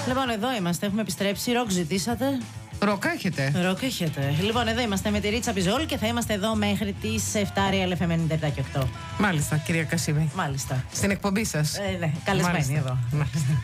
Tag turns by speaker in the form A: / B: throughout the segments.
A: Λοιπόν, εδώ είμαστε, έχουμε επιστρέψει. Ροκ ζητήσατε.
B: Ροκ έχετε.
A: Ροκ έχετε. Λοιπόν, εδώ είμαστε με τη Ρίτσα Πιζόλ και θα είμαστε εδώ μέχρι τις 7 Real FM 97 και 8.
B: Μάλιστα, κυρία Κασίμη.
A: Μάλιστα.
B: Στην εκπομπή σας.
A: Ναι, καλεσμένη. Μάλιστα. Εδώ.
B: Μάλιστα.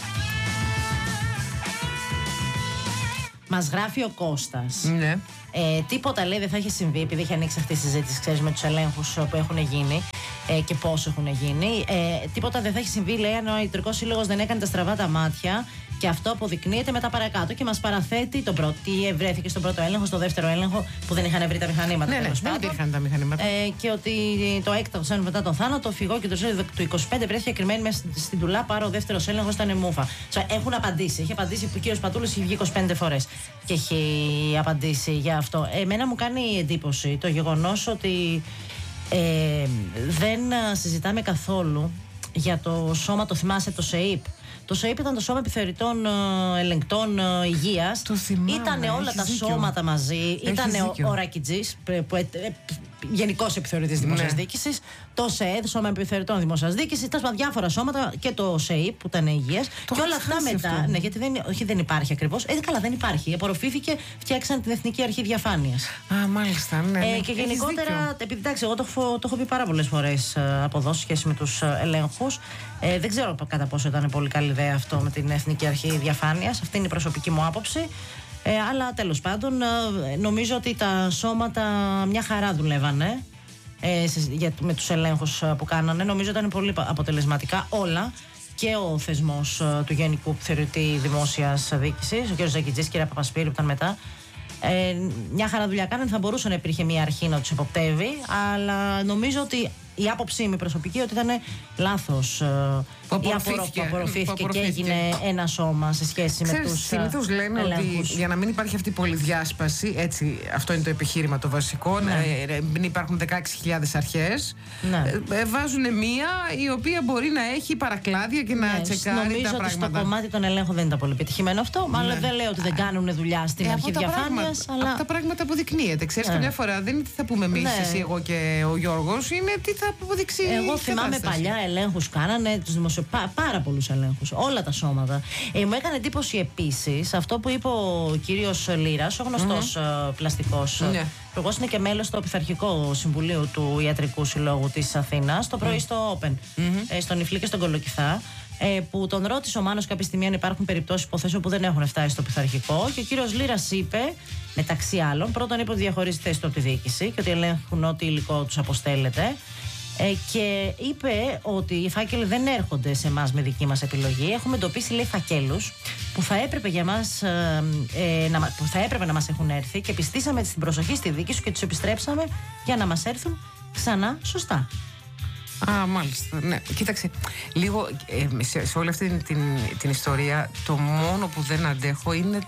A: Μας γράφει ο Κώστας.
B: Ναι.
A: Τίποτα λέει δεν θα έχει συμβεί, επειδή έχει ανοίξει αυτή η συζήτηση, ξέρεις, με τους ελέγχους που έχουν γίνει και πώς έχουν γίνει. Τίποτα δεν θα έχει συμβεί, λέει, αν ο Ιατρικός Σύλλογος δεν έκανε τα στραβά τα μάτια, και αυτό αποδεικνύεται μετά παρακάτω και μας παραθέτει το πρώτο. Τι βρέθηκε στον πρώτο έλεγχο, στο δεύτερο έλεγχο που δεν είχαν βρει τα μηχανήματα.
B: Ναι, δεν υπήρχαν τα μηχανήματα.
A: Και ότι το έκτακτο μετά τον θάνατο, φυγό και το ζώο του 25 βρέθηκε κρυμμένη μέσα στην τουλά. Άρα ο δεύτερος έλεγχος ήταν μούφα. Έχουν απαντήσει. Έχει απαντήσει που ο κύριος Πατούλος έχει βγει 25 φορές και έχει απαντήσει για αυτό. Εμένα μου κάνει εντύπωση το γεγονός ότι δεν συζητάμε καθόλου για το σώμα, το θυμάσαι, το ΣΕΙΠ. Το ΣΕΙΠ ήταν το Σώμα Επιθεωρητών Ελεγκτών Υγείας. Ήταν όλα τα σώματα μαζί. Ήταν ο Ρακιτζής, Γενικός Επιθεωρητής Δημόσιας Διοίκησης. Το ΣΕΕΔ, Σώμα Επιθεωρητών Δημόσιας Διοίκησης. Τα διάφορα σώματα και το ΣΕΙΠ που ήταν υγείας. Και όλα αυτά μετά. Ναι, γιατί δεν υπάρχει ακριβώς. Καλά, δεν υπάρχει. Απορροφήθηκε, φτιάξαν την Εθνική Αρχή Διαφάνειας.
B: Μάλιστα, ναι.
A: Και γενικότερα, επειδή εντάξει, εγώ το έχω πει πάρα πολλές φορές από εδώ σχέση με τους ελέγχους. Δεν ξέρω κατά πόσο ήταν πολύ καλή ιδέα αυτό με την Εθνική Αρχή Διαφάνειας. Αυτή είναι η προσωπική μου άποψη. Αλλά τέλος πάντων, νομίζω ότι τα σώματα μια χαρά δουλεύανε με τους ελέγχους που κάνανε. Νομίζω ήταν πολύ αποτελεσματικά όλα. Και ο θεσμός του Γενικού Επιθεωρητή Δημόσιας Διοίκησης, ο κ. Ζακιτζής, κ. Παπασπύρη που ήταν μετά. Μια χαρά δουλειά κάνανε. Θα μπορούσε να υπήρχε μια αρχή να τους εποπτεύει, αλλά νομίζω ότι η άποψή μου προσωπική ότι ήταν λάθος που απορροφήθηκε και έγινε ένα σώμα σε σχέση με τους
B: συνήθως λένε ελέγχους. Ότι για να μην υπάρχει αυτή η πολυδιάσπαση, έτσι, αυτό είναι το επιχείρημα το βασικό, μην υπάρχουν 16.000 αρχές, βάζουν μία η οποία μπορεί να έχει παρακλάδια και να τσεκάρει τα πράγματα.
A: Νομίζω ότι στο κομμάτι των ελέγχων δεν ήταν πολύ πετυχημένο αυτό. Μάλλον δεν λέω ότι δεν κάνουν δουλειά στην αρχή διαφάνειας.
B: Αλλά αυτά πράγματα αποδεικνύεται. Ξέρεις, καμιά φορά δεν είναι τι θα πούμε εμείς, εσύ, εγώ και ο Γιώργος, είναι τι θα αποδείξει.
A: Εγώ θυμάμαι παλιά ελέγχους κάνανε, πάρα πολλούς ελέγχους, όλα τα σώματα. Μου έκανε εντύπωση επίσης αυτό που είπε ο κύριος Λύρας, ο γνωστός πλαστικός. Εγώ είναι και μέλος στο Πειθαρχικό Συμβουλίο του Ιατρικού Συλλόγου της Αθήνας, το πρωί στο Open, στον Ιφλή και στον Κολοκυθά. Που τον ρώτησε ο Μάνος κάποια στιγμή αν υπάρχουν περιπτώσεις υποθέσεων που δεν έχουν φτάσει στο Πειθαρχικό, και ο κύριος Λύρας είπε, μεταξύ άλλων, πρώτον είπε ότι διαχωρίζει θέση του από τη διοίκηση και ότι ελέγχουν ό,τι υλικό τους αποστέλλεται. Και είπε ότι οι φάκελοι δεν έρχονται σε εμάς με δική μας επιλογή. Έχουμε εντοπίσει, λέει, φακέλους που θα έπρεπε για μας, να μας έχουν έρθει, και πιστήσαμε στην προσοχή στη διοίκηση και τους επιστρέψαμε για να μας έρθουν ξανά σωστά.
B: Μάλιστα. Ναι, κοίταξε. Λίγο σε όλη αυτή την ιστορία, το μόνο που δεν αντέχω είναι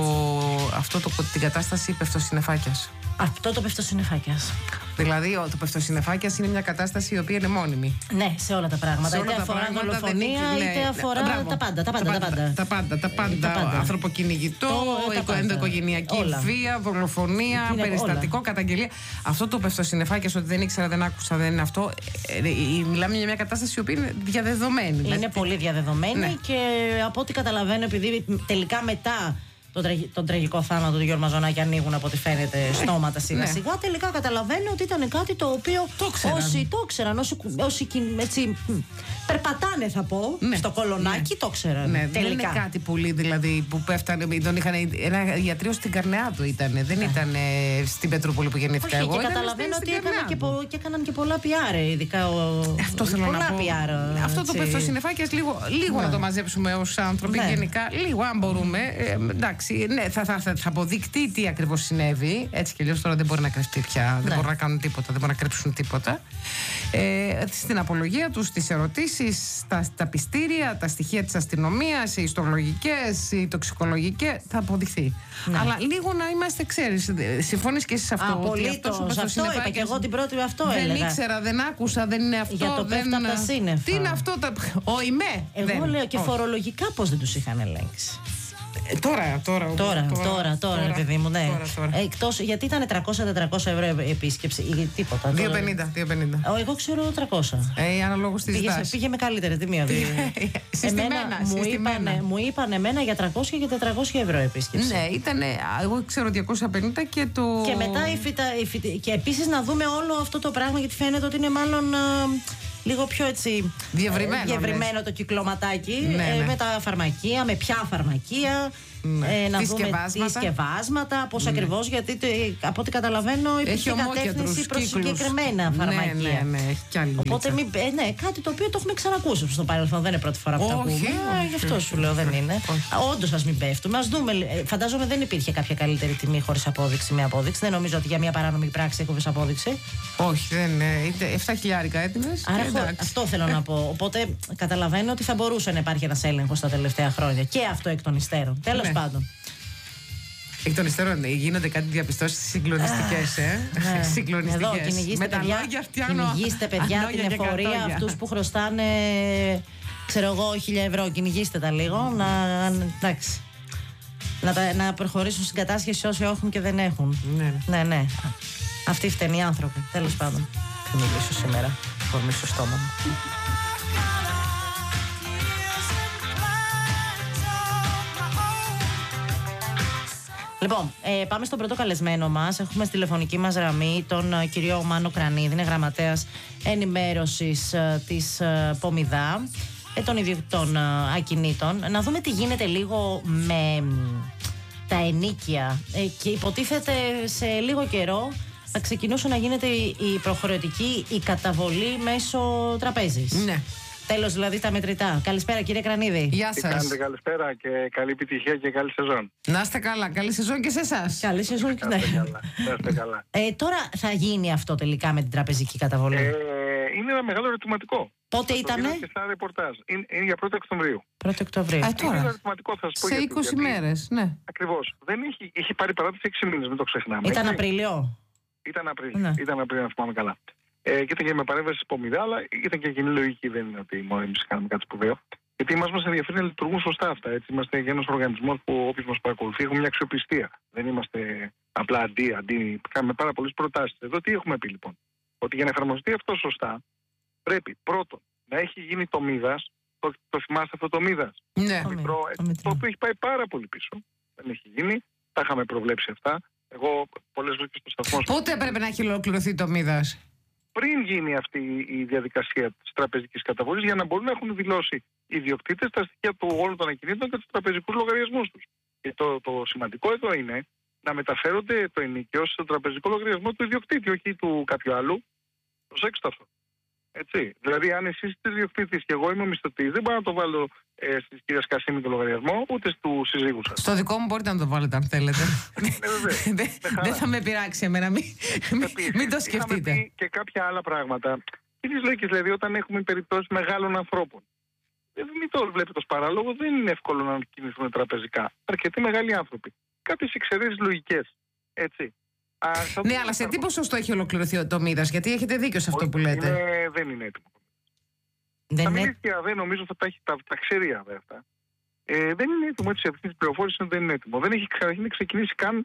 B: την κατάσταση πεφτοσυννεφάκιας.
A: Αυτό το πεφτοσυννεφάκιας.
B: Δηλαδή, το πεφτοσυννεφάκιας είναι μια κατάσταση η οποία είναι μόνιμη.
A: Ναι, σε όλα τα πράγματα. Είτε αφορά δολοφονία, είτε αφορά τα πάντα.
B: Ανθρωποκυνηγητό, ενδοοικογενειακή βία, δολοφονία, περιστατικό, καταγγελία. Αυτό το πεφτοσυννεφάκιας, ότι δεν ήξερα, δεν άκουσα, δεν είναι αυτό. Μιλάμε για μια κατάσταση η οποία είναι διαδεδομένη.
A: Είναι πολύ διαδεδομένη και από ό,τι καταλαβαίνω, επειδή τελικά μετά τον τραγικό θάνατο του Γιώργου Μαζονάκη ανοίγουν από ό,τι φαίνεται στόματα σιγά σιγά, τελικά καταλαβαίνω ότι ήταν κάτι το οποίο όσοι το ξέραν, όσοι έτσι περπατάνε, θα πω, στο κολονάκι, το ξέραν.
B: Δεν είναι κάτι πολύ δηλαδή που πέφτανε, τον είχαν ένα γιατρείο στην Καρνεάδο ήταν, δεν ήταν στην Πετρούπολη που γεννήθηκα εγώ.
A: Και καταλαβαίνω ότι έκαναν και πολλά PR, ειδικά
B: αυτό θέλω να πω. Αυτό το πεφτοσυννεφάκιας λίγο να το μαζέψουμε ως άνθρωποι γενικά, λίγο αν μπορούμε. Ναι, θα αποδεικτεί τι ακριβώς συνέβη. Έτσι κι αλλιώς τώρα δεν μπορεί να κρυφτεί πια. Δεν μπορούν να κάνουν τίποτα, δεν μπορούν να κρύψουν τίποτα. Στην απολογία τους, στις ερωτήσεις, τα πιστήρια, τα στοιχεία της αστυνομίας, οι ιστολογικές, οι τοξικολογικές, θα αποδειχθεί. Αλλά λίγο να είμαστε, ξέρεις, συμφωνείς και εσείς αυτό?
A: Απολύτως. Αυτό είπα και εγώ την πρώτη, αυτό έλεγα.
B: Δεν ήξερα, δεν άκουσα, δεν είναι αυτό.
A: Για το πέφτα από τα σύννεφα.
B: Τι είναι αυτό? Εγώ
A: λέω και φορολογικά πώς δεν τους είχαν ελέγξει. Τώρα, παιδί μου, ναι. Εκτός, γιατί ήταν 300-400 ευρώ η επίσκεψη ή τίποτα.
B: 2,50.
A: Εγώ ξέρω 300.
B: Αναλόγως της δάσης.
A: Πήγε με καλύτερη τιμή. Μου είπαν εμένα για 300 και 400 ευρώ επίσκεψη.
B: Ναι, ήταν. Εγώ ξέρω 250 και το.
A: Και μετά και επίσης να δούμε όλο αυτό το πράγμα, γιατί φαίνεται ότι είναι μάλλον. Λίγο πιο έτσι διευρυμένο το κυκλωματάκι, με τα φαρμακεία, με ποια φαρμακεία, να δούμε τι σκευάσματα, πώς ακριβώς, γιατί από ό,τι καταλαβαίνω υπάρχει κατεύθυνση προς συγκεκριμένα φαρμακεία.
B: Έχει κι άλλη.
A: Οπότε κάτι το οποίο το έχουμε ξανακούσει στο παρελθόν, δεν είναι πρώτη φορά που το ακούμε. Γι' αυτό σου λέω δεν είναι. Όντως ας μην πέφτουμε, ας δούμε. Φαντάζομαι δεν υπήρχε κάποια καλύτερη τιμή χωρίς απόδειξη, με απόδειξη. Δεν νομίζω ότι για μια παράνομη πράξη έκοβες απόδειξη.
B: Όχι, δεν είναι. 7.000 έτοιμες.
A: Αυτό θέλω να πω. Οπότε καταλαβαίνω ότι θα μπορούσε να υπάρχει ένας έλεγχος τα τελευταία χρόνια. Και αυτό εκ των υστέρων. Τέλος πάντων.
B: Εκ των υστέρων γίνονται κάτι διαπιστώσεις συγκλονιστικές. Συγκλονιστικές.
A: Με τα λόγια φτιάχνω. Κυνηγήστε, παιδιά, την εφορία, αυτούς που χρωστάνε, ξέρω εγώ, 1.000 ευρώ. Κυνηγήστε τα λίγο. Εντάξει. Να προχωρήσουν στην κατάσχεση όσοι έχουν και δεν έχουν. Ναι. Αυτοί φταίνουν οι άνθρωποι. Τέλος πάντων. Θα μιλήσω σήμερα. Κορμί στο στόμα μου. Λοιπόν, πάμε στον πρώτο καλεσμένο μας. Έχουμε στη τηλεφωνική μας γραμμή τον κύριο Μάνο Κρανίδη, είναι γραμματέας ενημέρωσης της Πομιδά, των ιδιοκτητών ακινήτων. Να δούμε τι γίνεται λίγο με τα ενοίκια. Και υποτίθεται σε λίγο καιρό θα ξεκινούσε να γίνεται η προχρεωτική η καταβολή μέσω τραπέζης. Ναι. Τέλος δηλαδή τα μετρητά. Καλησπέρα κύριε Κρανίδη.
B: Γεια σας.
C: Κάνετε, καλησπέρα και καλή επιτυχία και καλή σεζόν.
B: Να είστε καλά. Καλή σεζόν και σε εσάς.
A: Καλή σεζόν και
C: να είστε καλά.
A: Τώρα θα γίνει αυτό τελικά με την τραπεζική καταβολή.
C: Είναι ένα μεγάλο ερωτηματικό.
A: Πότε ήτανε?
C: Και σαν ρεπορτάζ. Είναι για 1η Οκτωβρίου.
A: 1η Οκτωβρίου.
C: Είναι ένα ερωτηματικό, θα σας πω.
B: Σε 20 μέρες, ναι.
C: Ακριβώς. Είχε πάρει παράτηση 6 μήνες, μην το ξεχνάμε.
A: Ήταν Απρίλιο.
C: Ήταν Απρίλιο, να θυμάμαι καλά. Και ήταν και με παρέμβαση στη Πομιδά, αλλά ήταν και κοινή λογική. Δεν είναι ότι μόνο εμείς κάνουμε κάτι σπουδαίο. Γιατί μας ενδιαφέρει να λειτουργούν σωστά αυτά. Έτσι. Είμαστε για ένας οργανισμός που όποιος μας παρακολουθεί έχουμε μια αξιοπιστία. Δεν είμαστε απλά αντί. Κάνουμε πάρα πολλές προτάσεις. Εδώ τι έχουμε πει λοιπόν? Ότι για να εφαρμοστεί αυτό σωστά, πρέπει πρώτον να έχει γίνει το Μίδας. Το θυμάστε αυτό το Μίδας?
B: Ναι.
C: Το οποίο έχει πάει πάρα πολύ πίσω. Δεν έχει γίνει. Τα είχαμε προβλέψει αυτά. Εγώ πολλές φορές στο σταθμό.
B: Πότε έπρεπε να έχει ολοκληρωθεί το Μίδας?
C: Πριν γίνει αυτή η διαδικασία της τραπεζικής καταβολής, για να μπορούν να έχουν δηλώσει οι ιδιοκτήτες τα στοιχεία του όλων των ακινήτων και τους τραπεζικούς λογαριασμούς τους. Και το σημαντικό εδώ είναι να μεταφέρονται το ενοίκιο στον τραπεζικό λογαριασμό του ιδιοκτήτη, όχι του κάποιου άλλου. Προσέξτε αυτό. Έτσι. Δηλαδή, αν εσείς είστε ιδιοκτήτης και εγώ είμαι μισθωτής, δεν μπορώ να το βάλω στη κυρία Κασίμη το λογαριασμό, ούτε του συζύγου σας.
B: Στο δικό μου μπορείτε να το βάλετε, αν θέλετε. Δεν θα με πειράξει εμένα, μην το σκεφτείτε.
C: Πει και κάποια άλλα πράγματα. Κυρίες λογικές, δηλαδή, όταν έχουμε περιπτώσεις μεγάλων ανθρώπων. Μην το βλέπετε ως παράλογο, δεν είναι εύκολο να κινηθούν τραπεζικά. Αρκετοί μεγάλοι άνθρωποι. Κάποιες εξαιρέσεις λογικές. Έτσι.
B: Ναι, αλλά σε τι ποσοστό έχει ολοκληρωθεί το Μίδας? Γιατί έχετε δίκιο σε αυτό που λέτε.
C: Δεν είναι έτοιμο. Τα μιλήσια δεν νομίζω θα τα ξέρει αυτά. Δεν είναι έτοιμο, έτσι, αυτή τη πληροφόρηση δεν είναι έτοιμο. Δεν έχει ξεκινήσει καν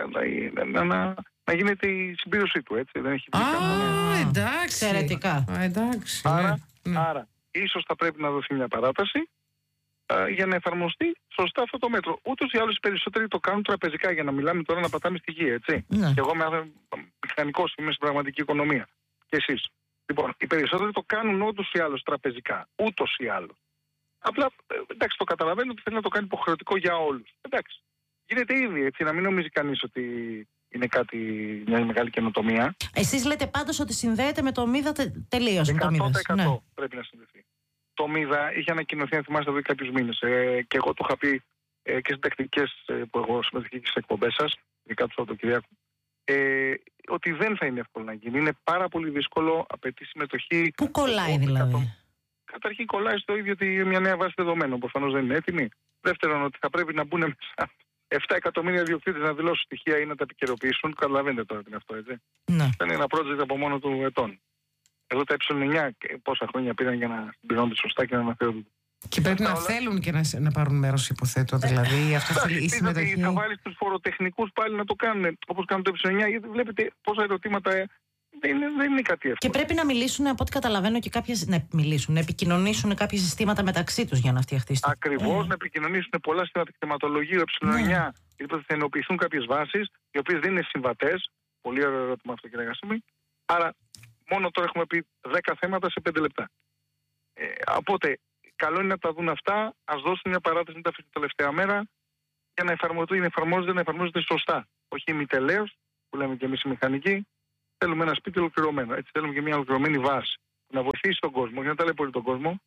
C: να γίνεται η συμπλήρωσή του, έτσι. Δεν έχει
B: εντάξει.
A: Εξαιρετικά.
B: Εντάξει.
C: Άρα, ίσως θα πρέπει να δοθεί μια παράταση για να εφαρμοστεί σωστά αυτό το μέτρο. Ούτως ή άλλως οι περισσότεροι το κάνουν τραπεζικά, για να μιλάμε τώρα να πατάμε στη γη, έτσι. Ναι. Και εγώ είμαι μηχανικός, είμαι στην πραγματική οικονομία. Και εσείς. Λοιπόν, οι περισσότεροι το κάνουν ούτως ή άλλως τραπεζικά. Ούτως ή άλλως. Απλά, εντάξει, το καταλαβαίνω ότι θέλει να το κάνει υποχρεωτικό για όλους. Εντάξει. Γίνεται ήδη, έτσι, να μην νομίζει κανείς ότι είναι μια μεγάλη καινοτομία.
A: Εσείς λέτε πάντως ότι συνδέεται με το Μίδα τελείως.
C: 100% πρέπει να συνδεθεί. Το Μίδα είχε ανακοινωθεί, αν θυμάστε, εδώ κάποιους μήνες. Και εγώ το είχα πει και στις τακτικές που εγώ συμμετείχα και στις εκπομπές σας, ειδικά του Σαββατοκυριακού, ότι δεν θα είναι εύκολο να γίνει. Είναι πάρα πολύ δύσκολο, απαιτεί συμμετοχή.
A: Πού κολλάει δηλαδή?
C: Καταρχήν κολλάει στο ίδιο ότι μια νέα βάση δεδομένων. Προφανώς δεν είναι έτοιμη. Δεύτερον, ότι θα πρέπει να μπουν μέσα 7 εκατομμύρια ιδιοκτήτες να δηλώσουν στοιχεία ή να τα επικαιροποιήσουν. Καταλαβαίνετε τώρα τι είναι αυτό, έτσι.
A: Ναι.
C: Είναι ένα project από μόνο του ετών. Εδώ τα ε9 πόσα χρόνια πήραν για να συμπληρώνονται σωστά και να αναφέρονται.
B: Και πρέπει να θέλουν και να πάρουν μέρος, υποθέτω. Δηλαδή, αυτό θέλει η συμμετοχή.
C: Θα βάλει τους φοροτεχνικούς πάλι να το κάνουν όπως κάνουν το ε9, γιατί βλέπετε πόσα ερωτήματα. Δεν είναι κάτι εύκολο.
A: Και πρέπει να μιλήσουν, από ό,τι καταλαβαίνω, και να επικοινωνήσουν κάποια συστήματα μεταξύ τους για να φτιαχτεί.
C: Ακριβώς, να επικοινωνήσουν πολλά συστήματα κτηματολογίου ε9, γιατί θα ενοποιηθούν κάποιες βάσεις, οι οποίες δεν είναι συμβατές. Πολύ ωραίο ερώτημα αυτό, κύριε Γασίμη. Άρα, μόνο τώρα έχουμε πει 10 θέματα σε 5 λεπτά. Οπότε, καλό είναι να τα δουν αυτά, ας δώσουν μια παράταση μετά αυτή την τελευταία μέρα για να εφαρμόζεται σωστά. Όχι ημιτελέως, που λέμε και εμείς οι μηχανικοί. Θέλουμε ένα σπίτι ολοκληρωμένο. Έτσι θέλουμε και μια ολοκληρωμένη βάση. Να βοηθήσει τον κόσμο, για να ταλαιπωρεί τον κόσμο.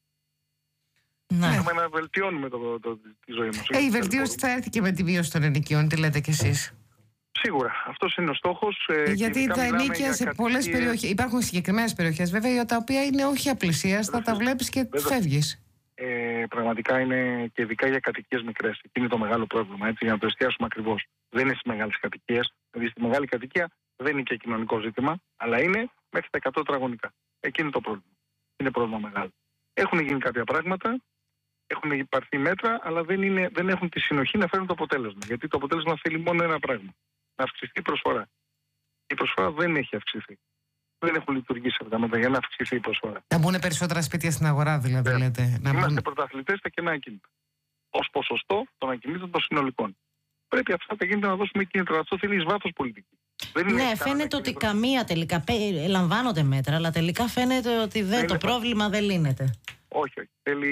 C: Θέλουμε να βελτιώνουμε τη ζωή μας.
B: Η βελτίωση θα έρθει και με τη μείωση των ενοικίων, τι λέτε κι εσείς?
C: Σίγουρα. Αυτός είναι ο στόχος.
B: Γιατί τα ενίκια σε πολλές περιοχές. Υπάρχουν συγκεκριμένες περιοχές, βέβαια, τα οποία είναι όχι απλησίαστα, τα βλέπεις και φεύγεις.
C: Πραγματικά είναι και ειδικά για κατοικίες μικρές. Εκεί είναι το μεγάλο πρόβλημα, έτσι, για να το εστιάσουμε ακριβώς. Δεν είναι στις μεγάλες κατοικίες. Δηλαδή στη μεγάλη κατοικία δεν είναι και κοινωνικό ζήτημα, αλλά είναι μέχρι τα 100 τετραγωνικά. Εκεί είναι το πρόβλημα. Είναι πρόβλημα μεγάλο. Έχουν γίνει κάποια πράγματα, έχουν υπαρθεί μέτρα, αλλά δεν έχουν τη συνοχή να φέρουν το αποτέλεσμα. Γιατί το αποτέλεσμα θέλει μόνο ένα πράγμα. Να αυξηθεί η προσφορά. Η προσφορά δεν έχει αυξηθεί. Δεν έχουν λειτουργήσει αυτά τα μέτρα για να αυξηθεί η προσφορά.
B: Να μπουν περισσότερα σπίτια στην αγορά, δηλαδή, λέτε.
C: Είμαστε πρωταθλητές στα κενά ακίνητα. Ως ποσοστό των ακινήτων των συνολικών. Πρέπει αυτά τα ακίνητα να δώσουμε κίνητρα. Αυτό θέλει εις βάθος πολιτική.
A: Ναι, φαίνεται ότι καμία τελικά. Λαμβάνονται μέτρα, αλλά τελικά φαίνεται ότι το πρόβλημα δεν λύνεται.
C: Όχι.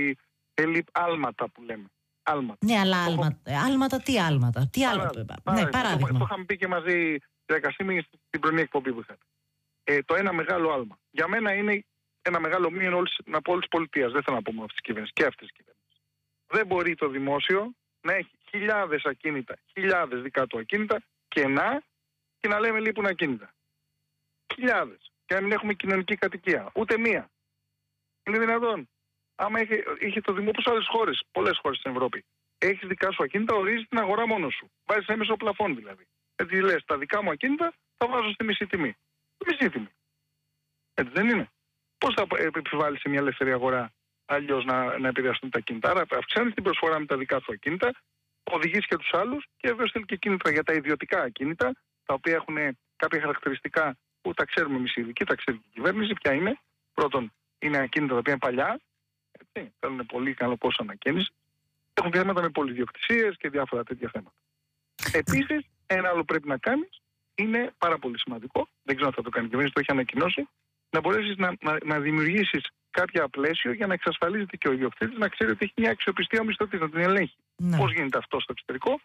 C: Θέλει άλματα που λέμε. Άλματα.
A: Ναι, αλλά άλματα, τι άλματα? Τι άλλο? Ναι, παράδειγμα.
C: Το είχαμε πει και μαζί, κύριε Κασίμη, στην πρωινή εκπομπή που είχατε. Το ένα μεγάλο άλμα. Για μένα είναι ένα μεγάλο μείον όλης της πολιτείας. Δεν θέλω να πω μόνο αυτής της κυβέρνησης, και αυτής της κυβέρνησης. Δεν μπορεί το δημόσιο να έχει χιλιάδες ακίνητα, χιλιάδες δικά του ακίνητα κενά και να λέμε λείπουν ακίνητα. Χιλιάδες. Και να μην έχουμε κοινωνική κατοικία. Ούτε μία. Είναι δυνατόν? Άμα είχε το δημόσιο, όπως άλλες χώρες, πολλές χώρες στην Ευρώπη, έχεις δικά σου ακίνητα, ορίζεις την αγορά μόνος σου. Βάζεις έμεσο πλαφόν δηλαδή. Έτσι λες, τα δικά μου ακίνητα θα βάζω στη μισή τιμή. Μισή τιμή. Έτσι δεν είναι? Πώς θα επιβάλλεις σε μια ελεύθερη αγορά αλλιώς να επηρεαστούν τα ακίνητα? Άρα αυξάνεις την προσφορά με τα δικά σου ακίνητα, οδηγείς και τους άλλους και βέβαια θέλει και κίνητρα για τα ιδιωτικά ακίνητα, τα οποία έχουν κάποια χαρακτηριστικά που τα ξέρουμε εμείς οι ειδικοί, τα ξέρει και η κυβέρνηση. Ποια είναι? Πρώτον, είναι ακίνητα τα οποία είναι παλιά, έτσι, θέλουν πολύ καλό πόσο ανακαίνιση, έχουν θέματα με πολυδιοκτησίες και διάφορα τέτοια θέματα. Επίσης, ένα άλλο πρέπει να κάνεις, είναι πάρα πολύ σημαντικό, δεν ξέρω αν θα το κάνει η κυβέρνηση, το έχει ανακοινώσει, να μπορέσεις να δημιουργήσεις κάποια πλαίσιο για να εξασφαλίζεται και ο ιδιοκτήτης να ξέρει ότι έχει μια αξιοπιστία ο μισθωτής, να την ελέγχει. Ναι. Πώς γίνεται αυτό στο εξωτερικό?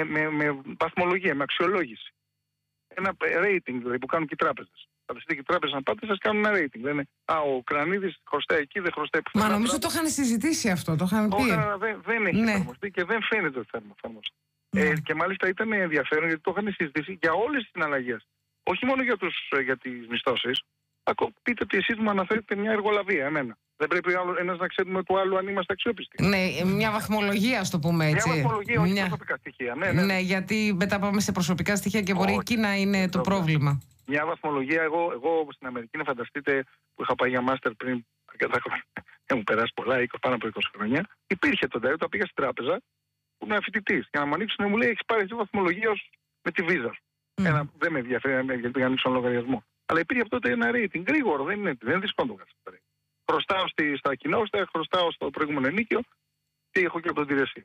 C: Με βαθμολογία, με αξιολόγηση. Ένα rating δηλαδή που κάνουν και οι τράπεζες. Φανταστείτε και οι τράπεζες να πάτε, σας κάνουν ένα rating. Λένε, ο Κρανίδης χρωστάει εκεί, δεν χρωστάει πουθενά.
B: Μα νομίζω το είχαν συζητήσει αυτό, το είχαν πει.
C: Δεν έχει εφαρμοστεί και δεν φαίνεται ότι θα εφαρμοστεί. Και μάλιστα ήταν ενδιαφέρον γιατί το είχαν συζητήσει για όλες τις συναλλαγές. Όχι μόνο για τις μισθώσεις. Πείτε ότι εσείς μου αναφέρετε μια εργολαβία, εμένα. Δεν πρέπει ένας να ξέρουμε του άλλου αν είμαστε αξιόπιστοι?
B: Ναι, μια βαθμολογία, ας το πούμε έτσι.
C: Μια βαθμολογία, όχι προσωπικά στοιχεία.
B: Ναι, γιατί μετά πάμε σε προσωπικά στοιχεία και μπορεί εκεί να είναι το πρόβλημα.
C: Μια βαθμολογία, εγώ στην Αμερική, να φανταστείτε, που είχα πάει για μάστερ πριν αρκετά χρόνια, έχουν περάσει πολλά, πάνω από 20 χρόνια, υπήρχε τότε, όταν πήγα στην τράπεζα, που ήμουν φοιτητής, για να μου ανοίξουν, μου λέει, έχεις πάρει αυτή βαθμολογία με τη βίζα σου. Δεν με ενδιαφέρει γιατί να ανοίξω ένα λογαριασμό. Αλλά υπήρχε αυτό ένα rating γρήγορο, δεν είναι δύσκολο να το κάνεις. Χρωστάω στα κοινότητα, χρωστάω στο προηγούμενο ενίκιο και έχω και από την υπηρεσία.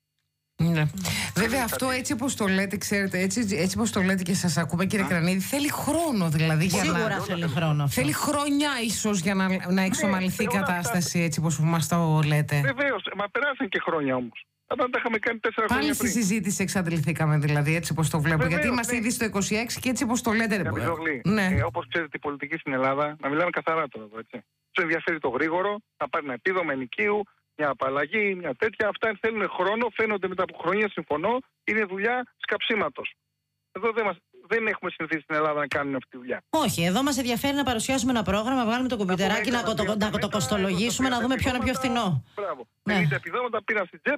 B: Ναι. Βέβαια αυτό έτσι όπως το λέτε, ξέρετε, έτσι όπως το λέτε και σας ακούμε, κύριε Κρανίδη, θέλει χρόνο δηλαδή.
A: Σίγουρα θέλει χρόνο.
B: Θέλει χρόνια ίσως για να εξομαλυνθεί η κατάσταση έτσι όπως μας το λέτε.
C: Βεβαίως, μα περάσαν και χρόνια όμως. Όταν τα είχαμε κάνει 4 χρόνια πριν.
B: Πάλι στη συζήτηση εξαντληθήκαμε δηλαδή, έτσι όπως το βλέπω. Βεβαίως, γιατί είμαστε ήδη στο 26 και έτσι όπως το λέτε.
C: Όπως ξέρετε, η πολιτική στην Ελλάδα, να μιλάμε καθαρά τώρα εδώ, έτσι. Του ενδιαφέρει το γρήγορο, να πάρει ένα επίδομα ενοικίου, μια απαλλαγή, μια τέτοια. Αυτά θέλουν χρόνο, φαίνονται μετά από χρόνια, συμφωνώ, είναι δουλειά σκαψίματος. Εδώ δεν έχουμε συνηθίσει στην Ελλάδα να κάνουμε αυτή τη δουλειά.
A: Όχι, εδώ μας ενδιαφέρει να παρουσιάσουμε ένα πρόγραμμα, βγάλουμε το κομπιουτεράκι, να το κοστολογήσουμε, να δούμε ποιο είναι πιο φθηνό.
C: Μπράβο. 50 επιδόματα πήραν στην τσέπη,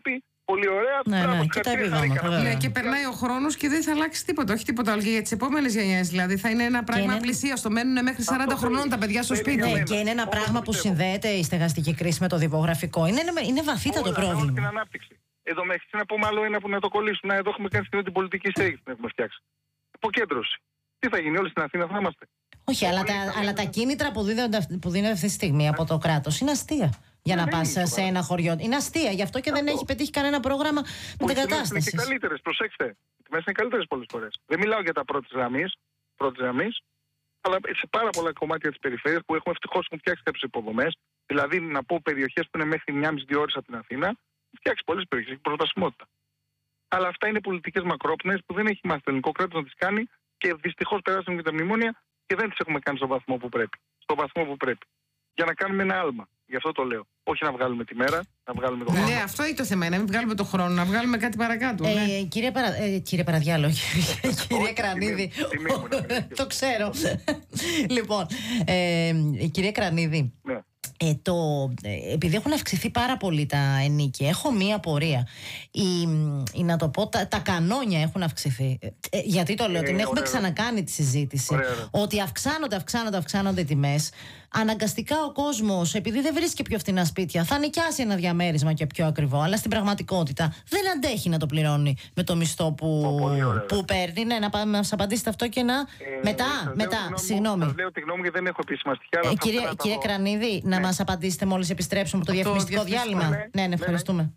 C: Πολύ ωραία.
B: Και περνάει ο χρόνος και δεν θα αλλάξει τίποτα. Όχι τίποτα άλλο. Και για τις επόμενες γενιές δηλαδή θα είναι ένα πράγμα απλησίαστο. Μένουν μέχρι 40 χρονών τα παιδιά στο σπίτι.
A: Ναι, και είναι ένα πράγμα που συνδέεται η στεγαστική κρίση με το δημογραφικό. Είναι βαθύτατο πρόβλημα.
C: Την ανάπτυξη. Εδώ μέχρι να πούμε άλλο ένα που να το κολλήσουμε. Εδώ έχουμε κάνει την πολιτική στέγη που έχουμε φτιάξει. Αποκέντρωση. Τι θα γίνει, όλοι στην Αθήνα θα είμαστε.
A: Όχι, αλλά τα κίνητρα που δίνονται αυτή τη στιγμή από το κράτος είναι αστεία. Για να πας σε ένα χωριό. Είναι αστεία. Γι' αυτό και δεν έχει πετύχει κανένα πρόγραμμα μετεγκατάστασης.
C: Είναι και καλύτερες, προσέξτε. Οι τιμές είναι καλύτερες πολλές φορές. Δεν μιλάω για τα πρώτης γραμμής, αλλά σε πάρα πολλά κομμάτια της περιφέρειας που έχουμε ευτυχώς φτιάξει κάποιες υποδομές. Δηλαδή, να πω περιοχές που είναι μέχρι 1,5-2 ώρες από την Αθήνα, φτιάξει πολλές περιοχές, έχει προσβασιμότητα. Αλλά αυτά είναι πολιτικές μακρόπνοες που δεν έχει μάθει το ελληνικό κράτος να τις κάνει και δυστυχώς περάσαμε και τα μνημόνια και δεν τις έχουμε κάνει στο βαθμό που πρέπει. Για να κάνουμε ένα άλμα. Γι' αυτό το λέω. Όχι να βγάλουμε τη μέρα, να βγάλουμε τον χρόνο.
B: Ναι, αυτό είναι το θέμα. Να μην βγάλουμε τον χρόνο, να βγάλουμε κάτι παρακάτω.
A: Κύριε Παραδιάλο, κύριε Κρανίδη. Το ξέρω. Λοιπόν, κύριε Κρανίδη. Επειδή έχουν αυξηθεί πάρα πολύ τα ενοίκια, έχω μία απορία. Να το πω, τα κανόνια έχουν αυξηθεί. Γιατί το λέω, την έχουμε ξανακάνει τη συζήτηση. Ότι αυξάνονται οι τιμές. Αναγκαστικά ο κόσμος, επειδή δεν βρίσκει πιο φθηνά σπίτια, θα νοικιάσει ένα διαμέρισμα και πιο ακριβό. Αλλά στην πραγματικότητα δεν αντέχει να το πληρώνει με το μισθό που παίρνει. Ναι, να μας απαντήσετε αυτό και να. Μετά, συγγνώμη.
C: Σας λέω τη γνώμη γιατί δεν έχω επίσημα στοιχεία.
A: Κύριε Κρανίδη, να μας απαντήσετε μόλις επιστρέψουμε από το διαφημιστικό διάλειμμα. Ναι, ευχαριστούμε.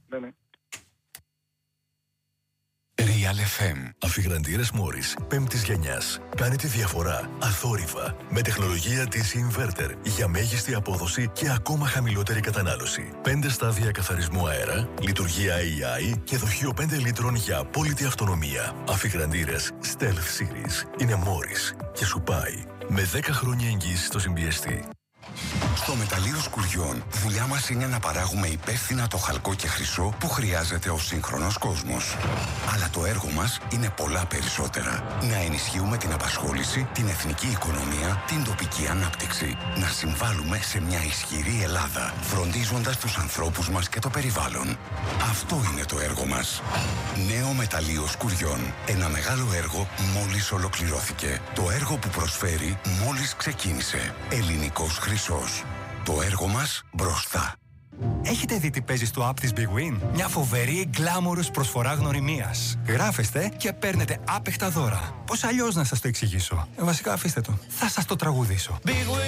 D: Real FM. Αφιγραντήρες Μόρις 5ης γενιάς. Κάνει τη διαφορά αθόρυβα με τεχνολογία της Inverter για μέγιστη απόδοση και ακόμα χαμηλότερη κατανάλωση. 5 στάδια καθαρισμού αέρα, λειτουργία AI και δοχείο 5 λίτρων για απόλυτη αυτονομία. Αφιγραντήρες Stealth Series είναι Μόρις και σου πάει με 10 χρόνια εγγύηση στο συμπιεστή.
E: Στο μεταλλείο Σκουριών, δουλειά μας είναι να παράγουμε υπεύθυνα το χαλκό και χρυσό που χρειάζεται ο σύγχρονος κόσμος. Αλλά το έργο μας είναι πολλά περισσότερα. Να ενισχύουμε την απασχόληση, την εθνική οικονομία, την τοπική ανάπτυξη. Να συμβάλλουμε σε μια ισχυρή Ελλάδα, φροντίζοντας τους ανθρώπους μας και το περιβάλλον. Αυτό είναι το έργο μας. Νέο μεταλλείο Σκουριών. Ένα μεγάλο έργο μόλις ολοκληρώθηκε. Το έργο που προσφέρει μόλις ξεκίνησε. Ελληνικός χρυσός. Το έργο μας μπροστά.
F: Έχετε δει τι παίζει στο app της Big Win? Μια φοβερή γκλάμορους προσφορά γνωριμίας. Γράφεστε και παίρνετε άπεχτα δώρα. Πώς αλλιώς να σας το εξηγήσω? Βασικά αφήστε το. Θα σας το τραγουδήσω.